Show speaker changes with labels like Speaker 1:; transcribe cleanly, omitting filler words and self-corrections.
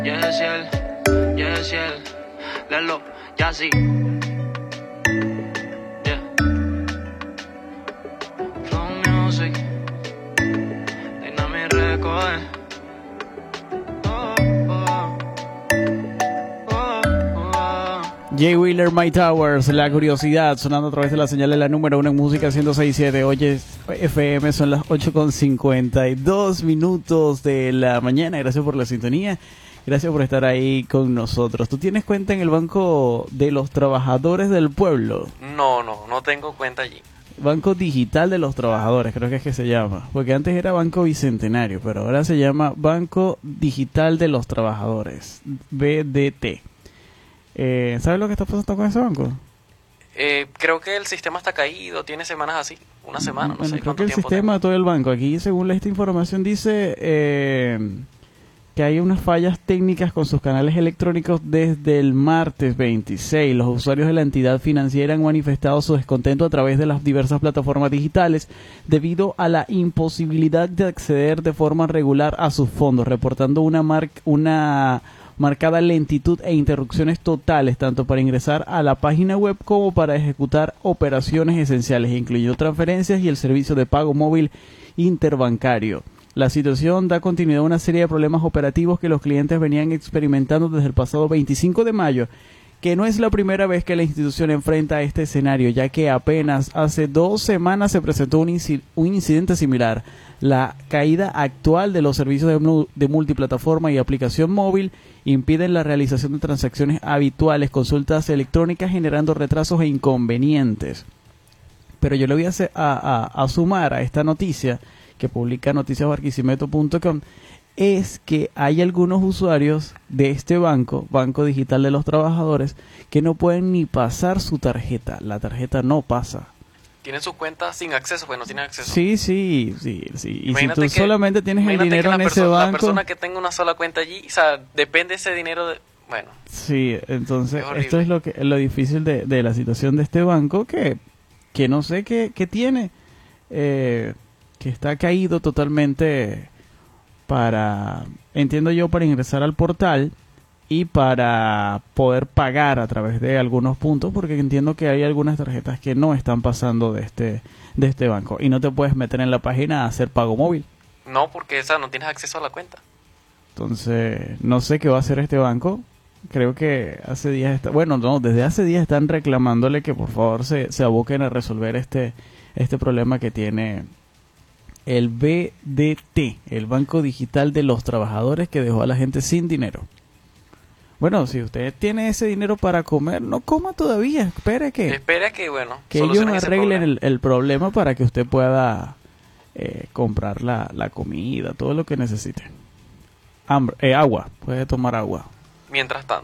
Speaker 1: Yesiel, Yesiel, Lelo, Yassi. Yeah. Flow Music, Dynamic Record. Oh, oh, oh, oh.
Speaker 2: Jay Wheeler, My Towers, La Curiosidad, sonando a través de la señal de la número 1 en música 106.7. Oye, FM, son las 8:52 de la mañana. Gracias por la sintonía. Gracias por estar ahí con nosotros. ¿Tú tienes cuenta en el Banco de los Trabajadores del Pueblo?
Speaker 3: No tengo cuenta allí.
Speaker 2: Banco Digital de los Trabajadores, creo que es que se llama. Porque antes era Banco Bicentenario, pero ahora se llama Banco Digital de los Trabajadores, BDT. ¿Sabes lo que está pasando con ese banco?
Speaker 3: Creo que el sistema está caído, tiene semanas así, una semana, no sé
Speaker 2: Creo
Speaker 3: cuánto
Speaker 2: que el
Speaker 3: tiempo
Speaker 2: sistema
Speaker 3: tengo.
Speaker 2: de todo el banco, aquí según esta información dice que hay unas fallas técnicas con sus canales electrónicos desde el martes 26. Los usuarios de la entidad financiera han manifestado su descontento a través de las diversas plataformas digitales debido a la imposibilidad de acceder de forma regular a sus fondos, reportando una marcada lentitud e interrupciones totales tanto para ingresar a la página web como para ejecutar operaciones esenciales, incluyendo transferencias y el servicio de pago móvil interbancario. La situación da continuidad a una serie de problemas operativos que los clientes venían experimentando desde el pasado 25 de mayo, que no es la primera vez que la institución enfrenta este escenario, ya que apenas hace 2 semanas se presentó un incidente similar. La caída actual de los servicios de multiplataforma y aplicación móvil impiden la realización de transacciones habituales, consultas electrónicas, generando retrasos e inconvenientes. Pero yo le voy a sumar a esta noticia que publica noticiasbarquisimeto.com, es que hay algunos usuarios de este banco, Banco Digital de los Trabajadores, que no pueden ni pasar su tarjeta. La tarjeta no pasa.
Speaker 3: Tienen sus cuentas sin acceso, pues no tienen acceso.
Speaker 2: Sí. Y si
Speaker 3: Imagínate
Speaker 2: tú solamente tienes el
Speaker 3: imagínate
Speaker 2: dinero
Speaker 3: que
Speaker 2: en ese
Speaker 3: la
Speaker 2: banco...
Speaker 3: persona que tenga una sola cuenta allí, o sea, depende ese dinero de... Bueno.
Speaker 2: Sí, entonces
Speaker 3: Es
Speaker 2: esto es lo difícil de la situación de este banco, que no sé qué tiene, que está caído totalmente entiendo yo, para ingresar al portal y para poder pagar a través de algunos puntos, porque entiendo que hay algunas tarjetas que no están pasando de este banco y no te puedes meter en la página a hacer pago móvil.
Speaker 3: No, porque esa no tienes acceso a la cuenta.
Speaker 2: Entonces, no sé qué va a hacer este banco. Creo que desde hace días están reclamándole que por favor se aboquen a resolver este problema que tiene el BDT, el Banco Digital de los Trabajadores, que dejó a la gente sin dinero. Bueno, si usted tiene ese dinero para comer, no coma todavía, espera que ellos arreglen el problema para que usted pueda comprar la comida, todo lo que necesite. Agua, puede tomar agua.
Speaker 3: Mientras tanto.